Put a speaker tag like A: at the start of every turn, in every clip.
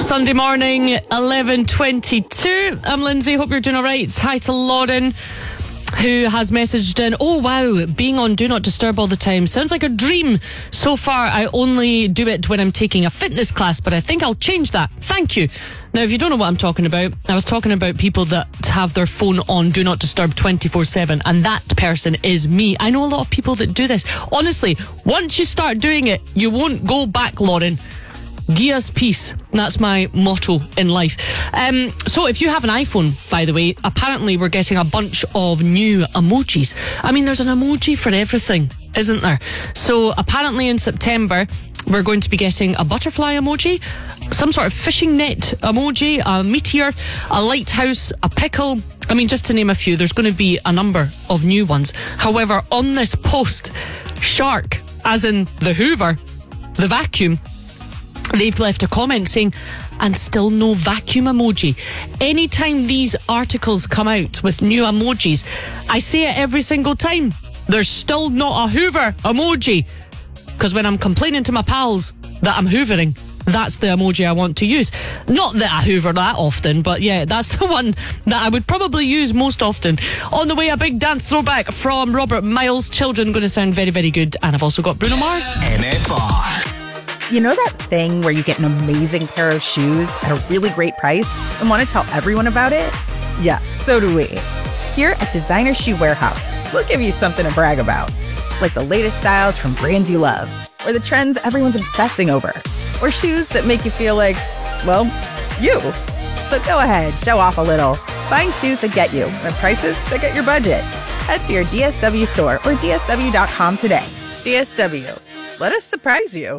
A: Sunday morning, 11:22. I'm Lindsay. Hope you're doing all right. Hi to Lauren, who has messaged in, oh wow, being on Do Not Disturb all the time sounds like a dream. So far, I only do it when I'm taking a fitness class, but I think I'll change that. Thank you. Now, if you don't know what I'm talking about, I was talking about people that have their phone on Do Not Disturb 24/7, and that person is me. I know a lot of people that do this. Honestly, once you start doing it, you won't go back, Lauren. Give us peace. That's my motto in life. So if you have an iPhone, by the way, apparently we're getting a bunch of new emojis. I mean, there's an emoji for everything, isn't there? So apparently in September, we're going to be getting a butterfly emoji, some sort of fishing net emoji, a meteor, a lighthouse, a pickle. I mean, just to name a few, there's going to be a number of new ones. However, on this post, Shark, as in the Hoover, the vacuum, they've left a comment saying, and still no vacuum emoji. Anytime these articles come out with new emojis, I say it every single time. There's still not a Hoover emoji. Because when I'm complaining to my pals that I'm hoovering, that's the emoji I want to use. Not that I hoover that often, but yeah, that's the one that I would probably use most often. On the way, a big dance throwback from Robert Miles. Children going to sound very, very good. And I've also got Bruno Mars.
B: NFR.
C: You know that thing where you get an amazing pair of shoes at a really great price and want to tell everyone about it? Yeah, so do we. Here at Designer Shoe Warehouse, we'll give you something to brag about. Like the latest styles from brands you love, or the trends everyone's obsessing over, or shoes that make you feel like, well, you. So go ahead, show off a little. Find shoes that get you at prices that get your budget. Head to your DSW store or DSW.com today. DSW. Let us surprise you.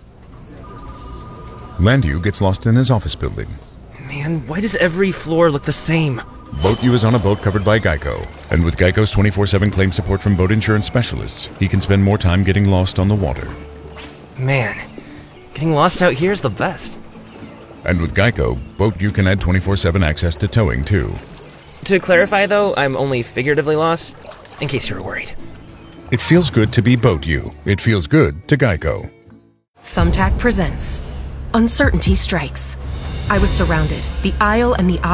D: Landu gets lost in his office building.
E: Man, why does every floor look the same?
D: Boat U is on a boat covered by Geico. And with Geico's 24/7 claim support from boat insurance specialists, he can spend more time getting lost on the water.
E: Man, getting lost out here is the best.
D: And with Geico, Boat U can add 24/7 access to towing, too.
E: To clarify, though, I'm only figuratively lost, in case you were worried.
D: It feels good to be Boat U. It feels good to Geico.
F: Thumbtack presents Uncertainty Strikes. I was surrounded. The aisle and the